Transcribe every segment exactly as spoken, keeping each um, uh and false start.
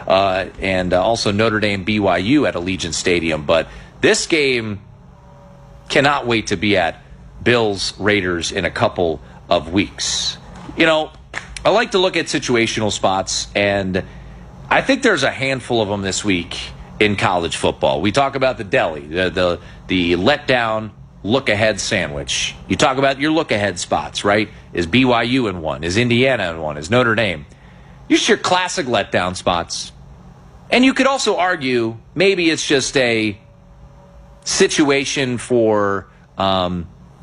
uh, and uh, also Notre Dame B Y U at Allegiant Stadium. But this game cannot wait to be at Bills Raiders in a couple of weeks. You know, I like to look at situational spots, and I think there's a handful of them this week in college football. We talk about the deli, the the, the letdown look-ahead sandwich. You talk about your look-ahead spots, right? Is B Y U in one? Is Indiana in one? Is Notre Dame? Just your classic letdown spots. And you could also argue maybe it's just a situation for um,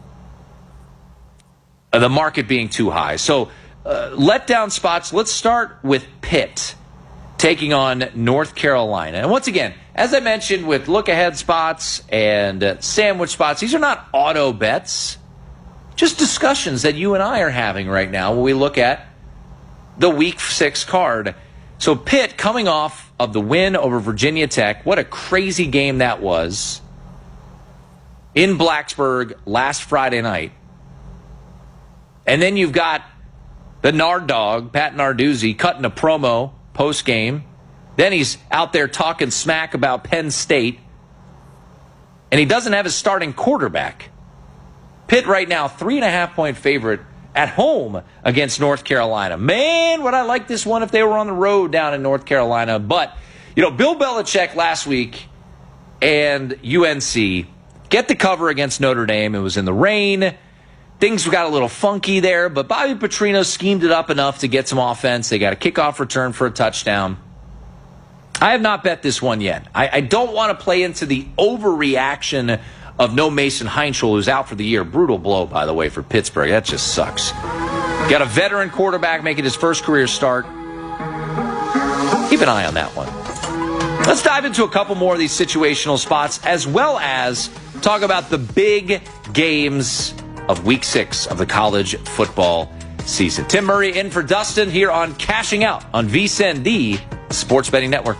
the market being too high. So uh, letdown spots, let's start with Pitt taking on North Carolina. And once again, as I mentioned with look-ahead spots and uh, sandwich spots, these are not auto bets, just discussions that you and I are having right now when we look at the Week six card. So Pitt coming off of the win over Virginia Tech. What a crazy game that was in Blacksburg last Friday night. And then you've got the Nard Dog, Pat Narduzzi, cutting a promo post-game. Then he's out there talking smack about Penn State. And he doesn't have his starting quarterback. Pitt right now, three and a half point favorite at home against North Carolina. Man, would I like this one if they were on the road down in North Carolina. But, you know, Bill Belichick last week and U N C get the cover against Notre Dame. It was in the rain. Things got a little funky there, but Bobby Petrino schemed it up enough to get some offense. They got a kickoff return for a touchdown. I have not bet this one yet. I, I don't want to play into the overreaction of no Mason Heinschel, who's out for the year. Brutal blow, by the way, for Pittsburgh. That just sucks. Got a veteran quarterback making his first career start. Keep an eye on that one. Let's dive into a couple more of these situational spots, as well as talk about the big games of Week six of the college football season. Tim Murray in for Dustin here on Cashing Out on V S I N, the Sports Betting Network.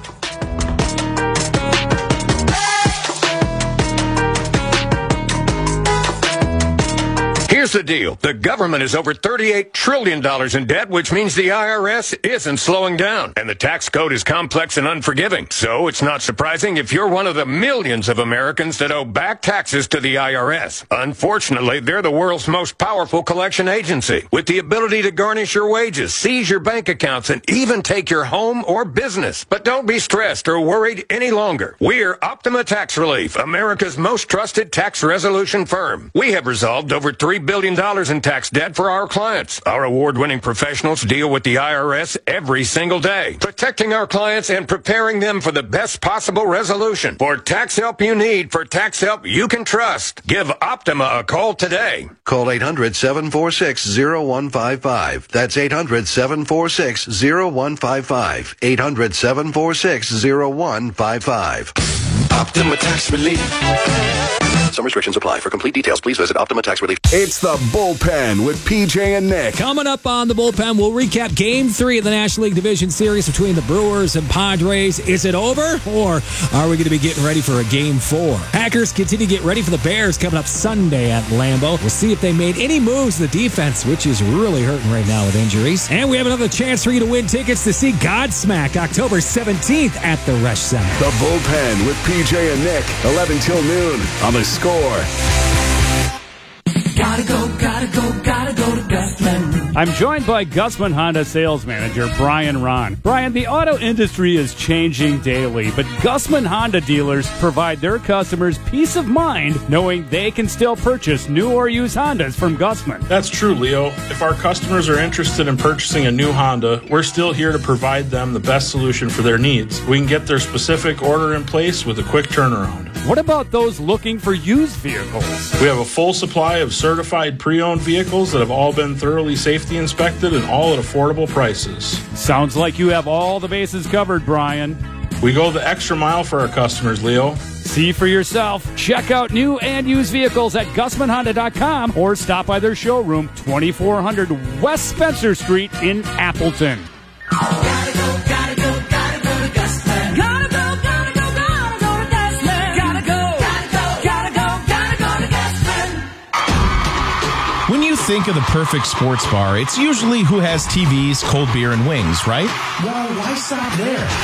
Here's the deal. The government is over thirty-eight trillion dollars in debt, which means the I R S isn't slowing down. And the tax code is complex and unforgiving. So it's not surprising if you're one of the millions of Americans that owe back taxes to the I R S. Unfortunately, they're the world's most powerful collection agency, with the ability to garnish your wages, seize your bank accounts, and even take your home or business. But don't be stressed or worried any longer. We're Optima Tax Relief, America's most trusted tax resolution firm. We have resolved over three billion dollars in tax debt for our clients. Our award-winning professionals deal with the I R S every single day, protecting our clients and preparing them for the best possible resolution. For tax help you need, for tax help you can trust, give Optima a call today. Call eight hundred, seven four six, zero one five five. That's eight hundred, seven four six, zero one five five. eight hundred, seven four six, zero one five five. Optima Tax Relief. Some restrictions apply. For complete details, please visit Optima Tax Relief. It's the Bullpen with P J and Nick. Coming up on the Bullpen, we'll recap Game three of the National League Division Series between the Brewers and Padres. Is it over, or are we going to be getting ready for a Game four? Packers continue to get ready for the Bears coming up Sunday at Lambeau. We'll see if they made any moves to the defense, which is really hurting right now with injuries. And we have another chance for you to win tickets to see Godsmack October seventeenth at the Resch Center. The Bullpen with P J and Nick, eleven till noon on the Score. Gotta go, gotta go, gotta go to Gusman. I'm joined by Gusman Honda sales manager Brian Ron. Brian, the auto industry is changing daily, but Gusman Honda dealers provide their customers peace of mind knowing they can still purchase new or used Hondas from Gusman. That's true, Leo. If our customers are interested in purchasing a new Honda, we're still here to provide them the best solution for their needs. We can get their specific order in place with a quick turnaround. What about those looking for used vehicles? We have a full supply of certified pre-owned vehicles that have all been thoroughly safety inspected and all at affordable prices. Sounds like you have all the bases covered, Brian. We go the extra mile for our customers, Leo. See for yourself. Check out new and used vehicles at Gusman Honda dot com or stop by their showroom, twenty-four hundred West Spencer Street in Appleton. Gotta go, gotta go, gotta go to Gusman. Gotta go, gotta go, gotta go to Gusman. Gotta go, gotta go, gotta go, gotta go to Gusman. When you think of the perfect sports bar, it's usually who has T Vs, cold beer, and wings, right? Well, why stop there?